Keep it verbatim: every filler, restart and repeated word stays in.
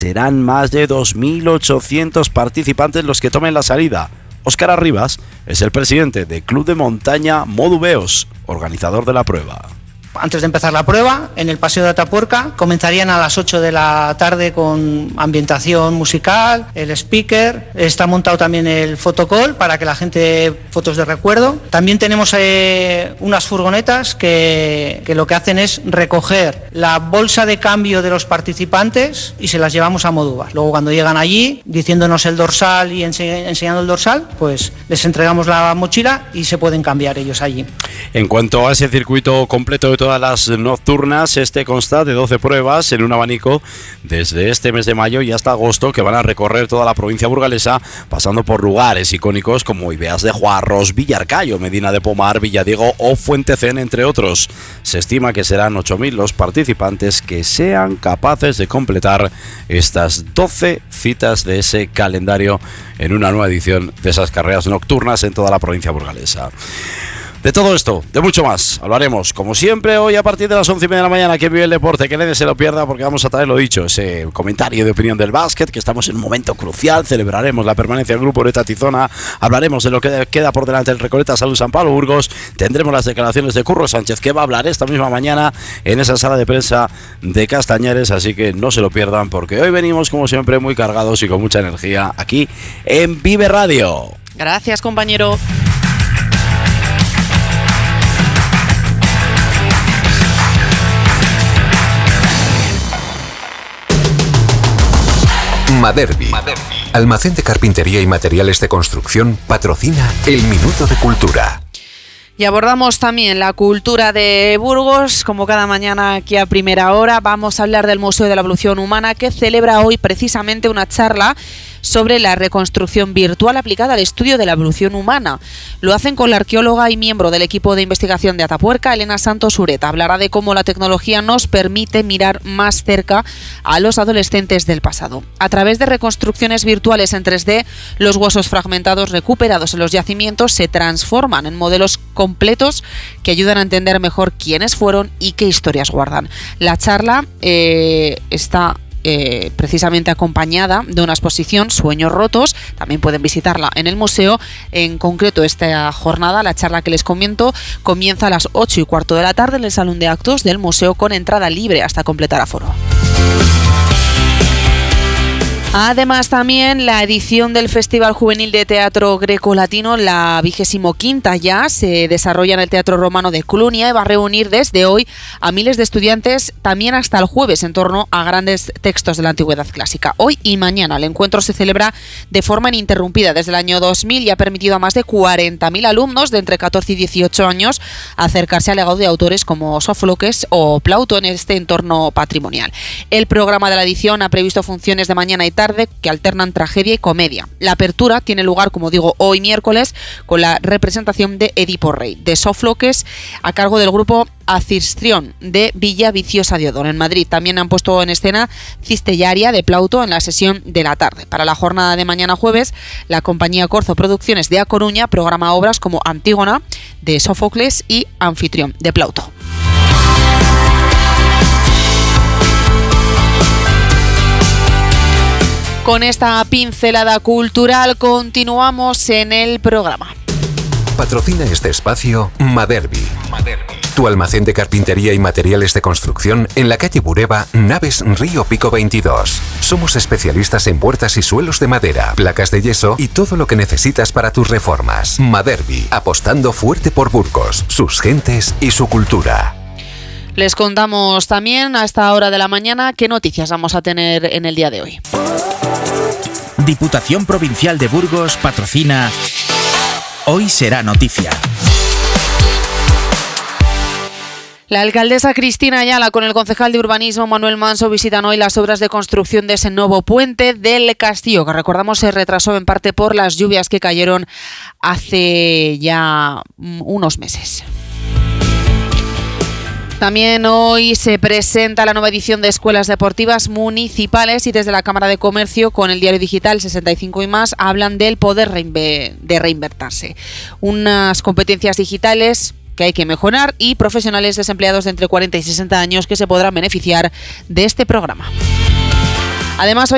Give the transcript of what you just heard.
Serán más de dos mil ochocientos participantes los que tomen la salida. Óscar Arribas es el presidente del Club de Montaña Modubeos, organizador de la prueba. Antes de empezar la prueba, en el Paseo de Atapuerca, comenzarían a las ocho de la tarde con ambientación musical, el speaker, está montado también el fotocall para que la gente, fotos de recuerdo. También tenemos eh, unas furgonetas que, que lo que hacen es recoger la bolsa de cambio de los participantes y se las llevamos a Modúvar. Luego cuando llegan allí, diciéndonos el dorsal y ense- enseñando el dorsal, pues les entregamos la mochila y se pueden cambiar ellos allí. En cuanto a ese circuito completo de todas las nocturnas, este consta de doce pruebas en un abanico desde este mes de mayo y hasta agosto, que van a recorrer toda la provincia burgalesa, pasando por lugares icónicos como Ibeas de Juarros, Villarcayo, Medina de Pomar, Villadiego o Fuentecén, entre otros. Se estima que serán ocho mil los participantes que sean capaces de completar estas doce citas de ese calendario en una nueva edición de esas carreras nocturnas en toda la provincia burgalesa. De todo esto, de mucho más, hablaremos, como siempre, hoy a partir de las once y media de la mañana, que vive el deporte, que nadie se lo pierda, porque vamos a traer, lo dicho, ese comentario de opinión del básquet, que estamos en un momento crucial, celebraremos la permanencia del grupo Oreta Tizona, hablaremos de lo que queda por delante del Recoleta Salud San Pablo Burgos, tendremos las declaraciones de Curro Sánchez, que va a hablar esta misma mañana en esa sala de prensa de Castañares, así que no se lo pierdan, porque hoy venimos, como siempre, muy cargados y con mucha energía aquí en Vive Radio. Gracias, compañero. Maderbi, almacén de carpintería y materiales de construcción, patrocina el Minuto de Cultura. Y abordamos también la cultura de Burgos, como cada mañana aquí a primera hora. Vamos a hablar del Museo de la Evolución Humana, que celebra hoy precisamente una charla sobre la reconstrucción virtual aplicada al estudio de la evolución humana. Lo hacen con la arqueóloga y miembro del equipo de investigación de Atapuerca, Elena Santos Ureta. Hablará de cómo la tecnología nos permite mirar más cerca a los adolescentes del pasado. A través de reconstrucciones virtuales en tres D, los huesos fragmentados recuperados en los yacimientos se transforman en modelos completos que ayudan a entender mejor quiénes fueron y qué historias guardan. La charla eh, está Eh, precisamente acompañada de una exposición, Sueños Rotos. También pueden visitarla en el museo. En concreto, esta jornada, la charla que les comento, comienza a las ocho y cuarto de la tarde en el Salón de Actos del museo, con entrada libre hasta completar aforo. Además, también la edición del Festival Juvenil de Teatro Grecolatino, la vigésimo quinta ya, se desarrolla en el Teatro Romano de Clunia y va a reunir desde hoy a miles de estudiantes, también hasta el jueves, en torno a grandes textos de la antigüedad clásica. Hoy y mañana el encuentro se celebra de forma ininterrumpida desde el año dos mil y ha permitido a más de cuarenta mil alumnos de entre catorce y dieciocho años acercarse al legado de autores como Sófocles o Plauto en este entorno patrimonial. El programa de la edición ha previsto funciones de mañana y tarde tarde que alternan tragedia y comedia. La apertura tiene lugar, como digo, hoy miércoles, con la representación de Edipo Rey, de Sófocles, a cargo del grupo Acistrión de Villa Viciosa de Odón. En Madrid también han puesto en escena Cistellaria de Plauto en la sesión de la tarde. Para la jornada de mañana jueves, la compañía Corzo Producciones de A Coruña programa obras como Antígona de Sófocles y Anfitrión de Plauto. Con esta pincelada cultural continuamos en el programa. Patrocina este espacio Maderbi. Maderbi. Tu almacén de carpintería y materiales de construcción en la calle Bureba, Naves Río Pico veintidós. Somos especialistas en puertas y suelos de madera, placas de yeso y todo lo que necesitas para tus reformas. Maderbi, apostando fuerte por Burgos, sus gentes y su cultura. Les contamos también a esta hora de la mañana qué noticias vamos a tener en el día de hoy. Diputación Provincial de Burgos patrocina Hoy Será Noticia. La alcaldesa Cristina Ayala con el concejal de urbanismo Manuel Manso visitan hoy las obras de construcción de ese nuevo puente del Castillo, que recordamos se retrasó en parte por las lluvias que cayeron hace ya unos meses. También hoy se presenta la nueva edición de Escuelas Deportivas Municipales y desde la Cámara de Comercio, con el diario digital sesenta y cinco y más, hablan del poder reinve- de reinvertirse. Unas competencias digitales que hay que mejorar y profesionales desempleados de entre cuarenta y sesenta años que se podrán beneficiar de este programa. Además, hoy